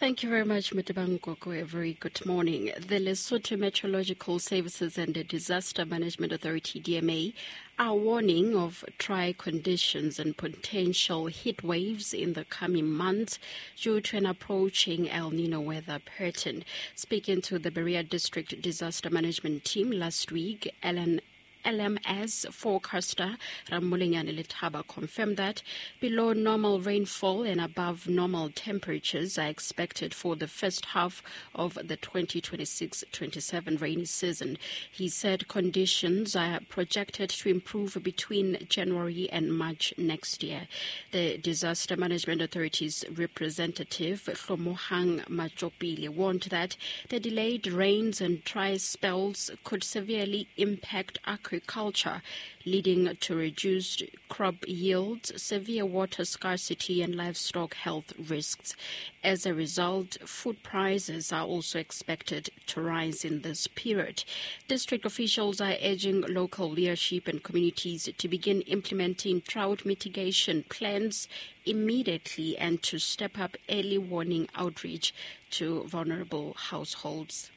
Thank you very much, Mr. Bangkoko. A very good morning. The Lesotho Meteorological Services and the Disaster Management Authority, DMA, are warning of dry conditions and potential heat waves in the coming months due to an approaching El Nino weather pattern. Speaking to the Berea District Disaster Management Team last week, LMS forecaster Ramulinyane Letaba confirmed that below normal rainfall and above normal temperatures are expected for the first half of the 2026-27 rainy season. He said conditions are projected to improve between January and March next year. The Disaster Management Authority's representative, Hlomohang Machopile, warned that the delayed rains and dry spells could severely impact agriculture, leading to reduced crop yields, severe water scarcity, and livestock health risks. As a result, food prices are also expected to rise in this period. District officials are urging local leadership and communities to begin implementing drought mitigation plans immediately and to step up early warning outreach to vulnerable households.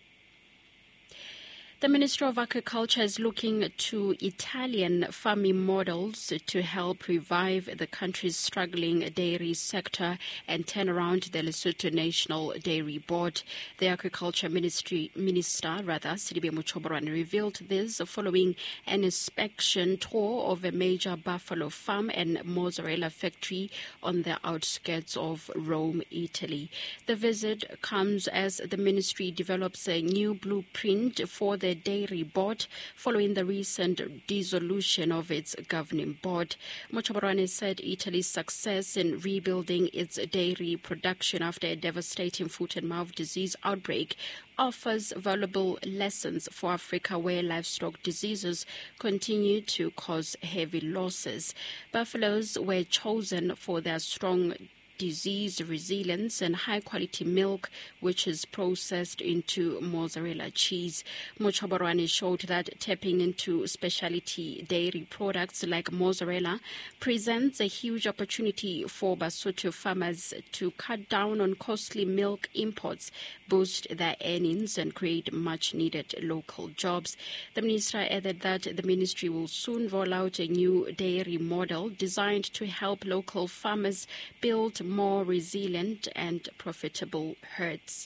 The Ministry of Agriculture is looking to Italian farming models to help revive the country's struggling dairy sector and turn around the Lesotho National Dairy Board. The Agriculture Minister, Sidibe Muchoborwane, revealed this following an inspection tour of a major buffalo farm and mozzarella factory on the outskirts of Rome, Italy. The visit comes as the ministry develops a new blueprint for the Dairy Board following the recent dissolution of its governing board. Muchoborwane said Italy's success in rebuilding its dairy production after a devastating foot and mouth disease outbreak offers valuable lessons for Africa, where livestock diseases continue to cause heavy losses. Buffaloes were chosen for their strong disease resilience and high-quality milk, which is processed into mozzarella cheese. Muchoborwane showed that tapping into specialty dairy products like mozzarella presents a huge opportunity for Basotho farmers to cut down on costly milk imports, boost their earnings, and create much-needed local jobs. The minister added that the ministry will soon roll out a new dairy model designed to help local farmers build more resilient and profitable herds.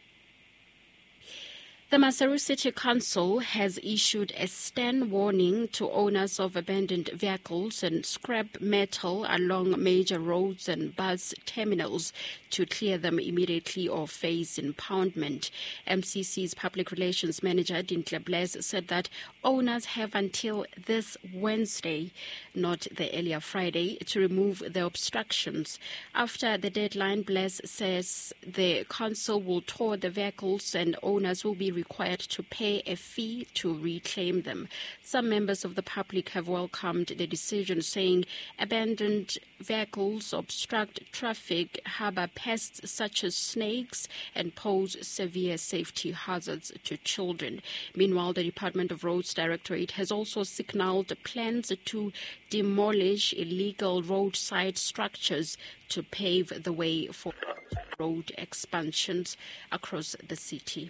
The Maseru City Council has issued a stern warning to owners of abandoned vehicles and scrap metal along major roads and bus terminals to clear them immediately or face impoundment. MCC's Public Relations Manager, Dintle Blaise, said that owners have until this Wednesday, not the earlier Friday, to remove the obstructions. After the deadline, Blaise says the council will tow the vehicles and owners will be required to pay a fee to reclaim them. Some members of the public have welcomed the decision, saying abandoned vehicles obstruct traffic, harbor pests such as snakes, and pose severe safety hazards to children. Meanwhile, the Department of Roads Directorate has also signaled plans to demolish illegal roadside structures to pave the way for road expansions across the city.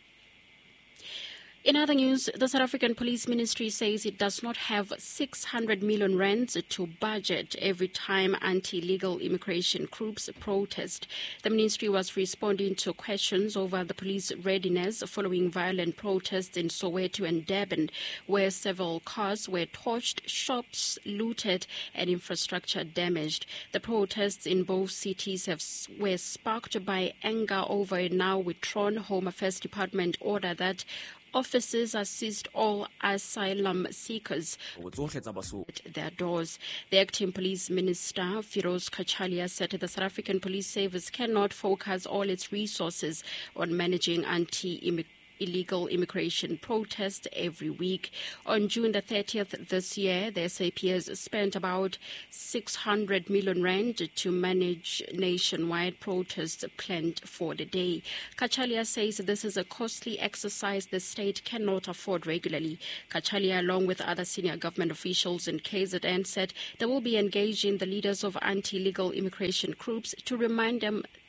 In other news, the South African Police Ministry says it does not have 600 million rands to budget every time anti-illegal immigration groups protest. The ministry was responding to questions over the police readiness following violent protests in Soweto and Durban, where several cars were torched, shops looted, and infrastructure damaged. The protests in both cities were sparked by anger over a now withdrawn Home Affairs Department order that officers assist all asylum seekers at their doors. The acting police minister, Firoz Kachalia, said the South African Police Service cannot focus all its resources on managing illegal immigration protests every week. On June the 30th this year, the SAPS spent about 600 million rand to manage nationwide protests planned for the day. Kachalia says this is a costly exercise the state cannot afford regularly. Kachalia, along with other senior government officials in KZN, said they will be engaging the leaders of anti-illegal immigration groups to remind them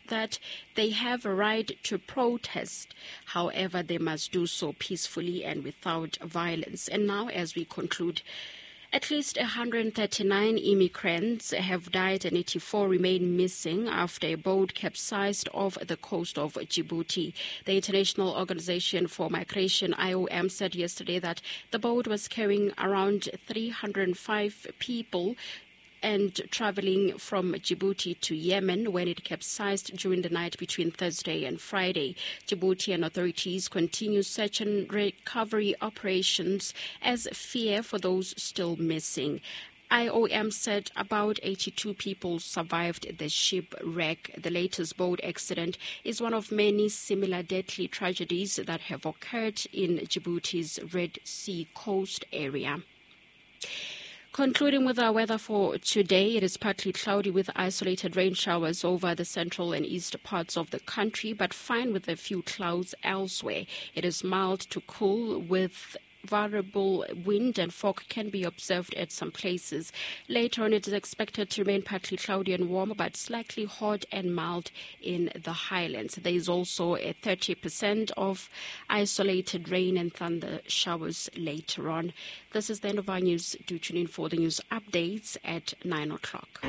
that they have a right to protest. However, they must do so peacefully and without violence. And now, as we conclude, at least 139 immigrants have died and 84 remain missing after a boat capsized off the coast of Djibouti. The International Organization for Migration, IOM, said yesterday that the boat was carrying around 305 people and traveling from Djibouti to Yemen when it capsized during the night between Thursday and Friday. Djiboutian authorities continue search and recovery operations as fear for those still missing. IOM said about 82 people survived the shipwreck. The latest boat accident is one of many similar deadly tragedies that have occurred in Djibouti's Red Sea coast area. Concluding with our weather for today, it is partly cloudy with isolated rain showers over the central and east parts of the country, but fine with a few clouds elsewhere. It is mild to cool with variable wind and fog can be observed at some places. Later on, it is expected to remain partly cloudy and warm, but slightly hot and mild in the highlands. There is also a 30% of isolated rain and thunder showers later on. This is the end of our news. Do tune in for the news updates at 9 o'clock.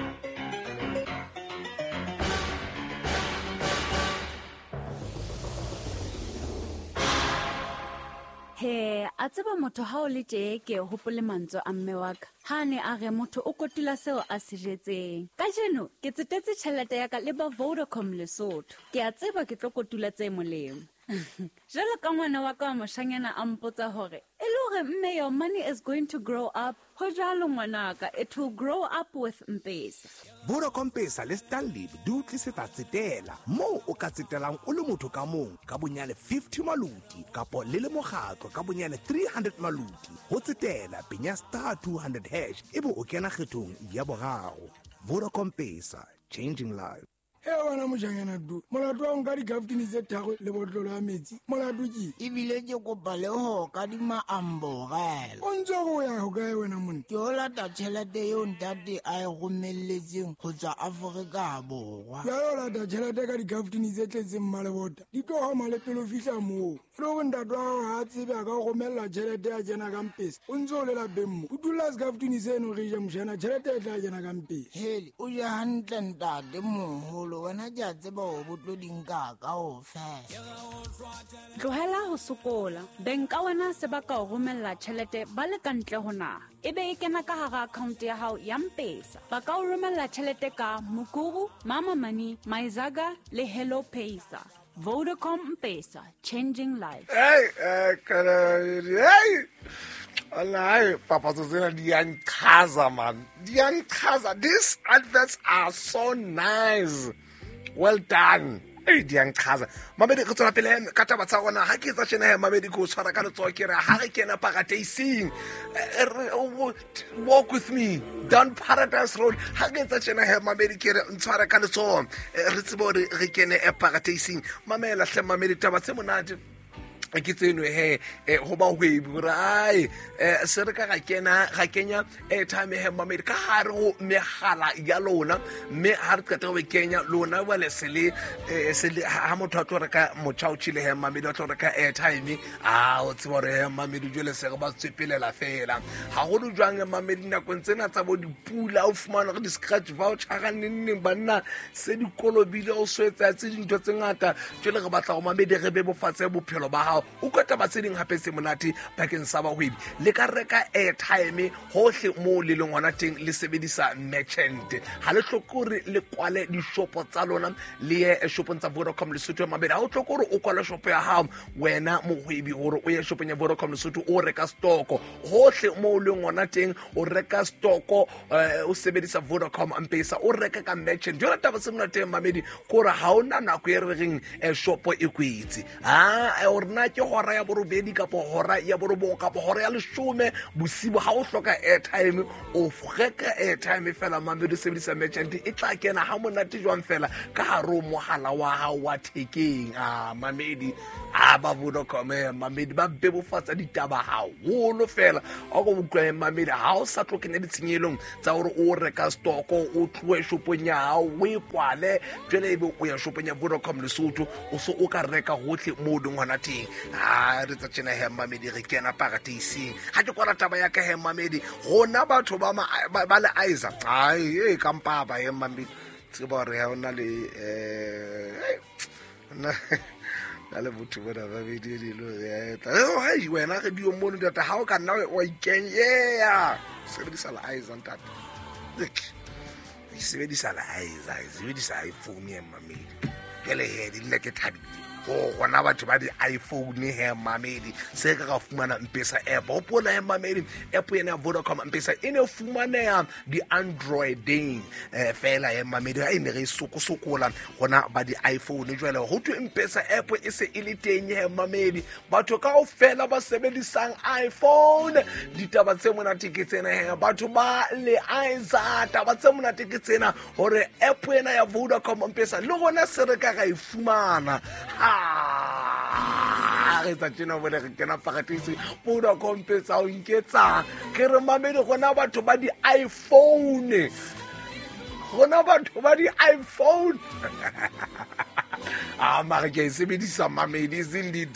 He a tseba motho ha o le tee ke hopole mantswe a mme wa ka ha ne a re motho o kotula seo a se jetseng ka jeno ke tsetetse tšhelete ya ka le ba Vodacom Lesotho ke a tseba ke tlo kotula tse molemo jalo ka ngwana wa ka wa moshanyana a mpotsa hore e le hore mme your money is going to grow up ho jalo ngwanaka it will grow up with M-Pesa. Vodacom Pesa le Stanley di utlwiseta tsetela moo o ka tsetelang o le motho ka mong ka bonyane 50 maluti kapo le mokgatlo ka bonyane 300 maluti ho tsetela penya *200# ebe o kena kgethong ya boraro. Vodacom Pesa, changing lives. Wana moshanyana du molato wa nka di-gaftini tse tharo le botlolo ya metsi molato ke ebile ke kopa le ho ka di maambogela o ntse go ya go kae wena monna ke o lata tšhelete eo ntate a e romelletseng go tswa Aforika Borwa ya yo lata tšhelete ka di-gaftini tse tletseng malebota di tlo gama le pele o fitlha moo le go ntate wa gago ga a tsebe a ka go romella tšhelete ya jena ka M-Pesa o ntse o le lapeng mo o dula se-gaftini seno re ja mošana tšhelete e tla jena ka M-Pesa hele o ja hantle ntate moholo wena ke a tseba o botloding ka o fela Tlohela ho sokola beng ka wena se ba ka o romella tšhelete ba le ka ntle ho naha ebe e kena ka hara account ya hao ya M-Pesa ba ka o romella tšhelete ka Mukuru, Mama Money, MyZaga le Hello Pesa. Vodacom M-Pesa, changing lives. Hey, Allah, Papa Zuzena, Diankaza, man. Diankaza, these adverts are so nice. Well done. Hey, Diankaza. Mamedi ko tsona pele ka taba tsa rona ha ke tsa tshena mamedi ko tshwara ka letso ke re ha re kena paradising. Walk with me down Paradise Road. Ha ke tsa tshena mamedi ke re ntshwara ka letso re tsebo re kene paradising. Mamela hle mamedi taba tse monate ke tseno ho ba hwebi re ai se re ka ga kenya time mamedi ka hare go megala ya lona mme ha re qeta go kenya lona ba le sele ha motho a tlo re ka motšha o tšhile mamedi a tlo re ka airtime o tsebo re mamedi jole se ba tswepelela fela ha go jwang mamedi nako tsena tsa bo dipula o fumana go di-scratch voucher ga neng banna se dikolobile o swetsa tse dintho tse ngata jole re batla go mamedi re be bofatse bophelo ba hao o ka taba tse ding hape se monate bakeng sa bahwebi le ka reka airtime hohle mo le lengwana teng le sebedisa merchant ha le hlokore le kwale di shopo tsa lona le shopong tsa Vodacom Lesotho mabedi ha o hlokore o kwala shopo ya hao wena mohwebi hore o ye shopong ya Vodacom Lesotho o reka stoko hohle mo le lengwana teng o reka stoko o sebedisa Vodacom M-Pesa o reka ka merchant jona taba se monate mabedi gore ha ona nako e re reng shopo e kwetse o rena ke hora ya borobedi kapo hora ya borobong kapo hora ya leshome bosibo ha o hloka airtime o reka airtime fela mamedi sebedisa merchant e tla kena ha monate jwang fela ka haro mohala wa hao wa thekeng mamedi ba Vodacom mamedi ba bebofatsa ditaba haholo fela a go utlwa mamedi ha o sa tlokenya ditshenyelong tsa gore o reka stock o tloe shopong ya hao o e kwale jwale ebe o ya shopong ya Vodacom Lesotho o so o ka reka gotlhe mo dingwana teng re tsa tsena mamedi re kena paradising ha ke kwala taba ya ka mamedi gona batho ba le aiza ai kampa ba mamedi tseba re ha ona le na le botho bona ba bedile lo ya hai wena re dio mono data ha o ka nna wa ikenya sebedisa la eyes on that sebedisa la eyes sebedisa iPhone ya mamedi kele he di le ke thabile go gona batho ba di iPhone mamedi se ka fumana mpesa app o pola mamedi app ena Vodacom mpesa ene fumana di Androiding fela mamedi a ene re sokosokola gona ba di iPhone jwale go twe mpesa app e se ile teng mamedi batho ka o fela ba sebedisang iPhone ditaba tse mona tiketsena batho ba le aiza taba tse mona tiketsena hore app ena ya Vodacom mpesa le gona se re ka ga ifumana re tsa tsena bona re kena pagatisi Vodacom pesa o nketsa ke re mamedi gona batho ba di iPhone mara ke sebedisa mamedi indeed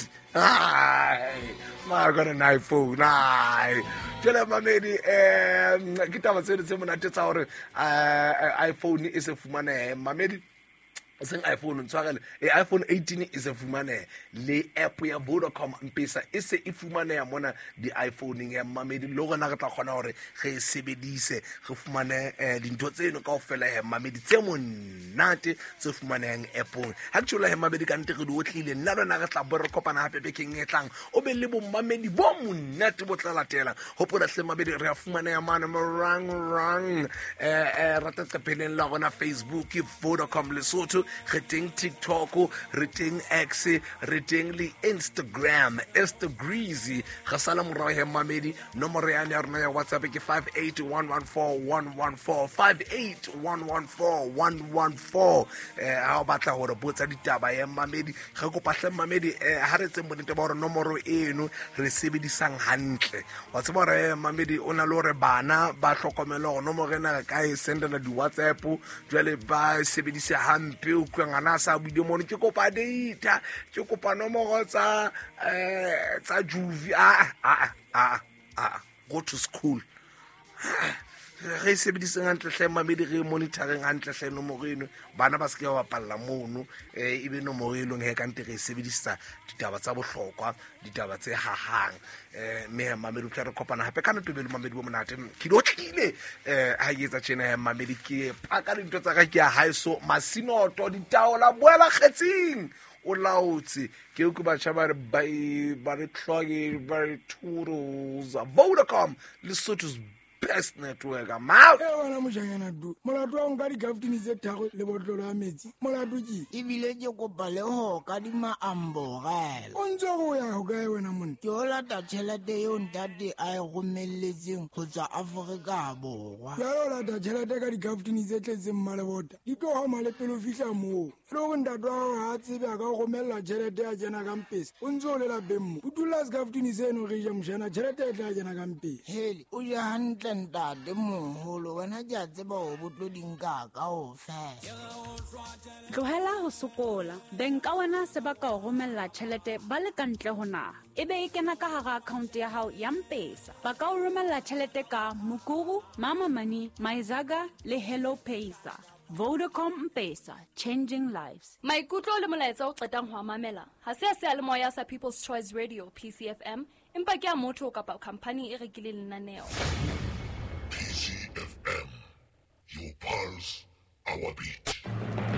mara gona na iPhone tshela mamedi ke taba tse monate tsa gore iPhone e se fumana mamedi seng iPhone ntshwarele iPhone 18 is a fumane le app ya Vodacom mpesa e se e fumane ya mona di iPhone ya mamedi lo gona re tla kgona hore ge sebedise ge fumane dintho tseno kaofela ya mamedi tse monate tse fumaneng appong actually ya mamedi ka nte re di otlile nna lona re tla bo re kopana hape bekeng e tlang o be le bo mamedi bo monate bo tla latela hopola hle mamedi re a fumana ya mana rang rata tsepeleng la gona Facebook Vodacom Lesotho re teng TikTok re teng X re teng le Instagram Greasy ga sala morao he mamedi nomoro ya rona ya WhatsApp ke 58114114 ha o batla hore botsa ditaba ya mamedi ga go pahle mamedi ha re tseng bonete ba hore nomoro eno re sebedisang hantle wa tseba re mamedi ona le hore bana ba hlokomela go nomoro ena ka e sendela di WhatsApp jwale ba sebedisa hampe o kwangana sa buile mono ke kopa data ke kopa nomoro tsa Juvi go to school re sebedisa hantle hle mamedi re monitoring hantle hle nomoro eno bana ba se ke ba palla mono ebe nomoro eno he ka nte re sebedisa ditaba tsa bohlokwa ditaba tse hahang me mamedi tla re kopana hape kana tobelo mamedi bo monate ke dotlile ha yetsa tsena mamedi ke paka dintho tsa ka ke ya haiso masinoto ditaola boela khetsing o laotse ke o ba tshaba ba re tlhoge ba re tools Vodacom Lesotho's best network wena mojanyana du molato wa nka di-gaftini tse thago le botlolo ya metsi molato ke ebile ke kopa le go kadima ambogela o ntse go ya go kae wena monna ke o lata tšhelete eo ntate a e romeletseng go tswa Aforika Borwa ya o lata tšhelete ka di-gaftini tse tletseng mmalebota di tlo gama le pele o fitlha moo le go ntate wa gago ga tsebe a ka go romelela tšhelete ya jena ka mpesa o ntse o lela pemmo o dula se-gaftini seno re ja mošana tšhelete e tla jena ka mpesa hele o ja hantle ntate moholo wena ke a tseba go botloding ka o fela tlogela go sokola beng ka wena se ba ka go romella tšhelete ba le ka ntle go naga e be e kena ka gare akhaonto ya gago ya mpesa ba ka o romella tšhelete ka Mukuru, Mama Money, MyZaga le Hello Paysa. Vodacom mpesa, changing lives. Maikutlo le molaetsa o qetang ho mamela ha se a le moya sa People's Choice Radio PCFM empa ke a motho kapa company e rekileng lenaneo. PCFM, your pulse, our beat.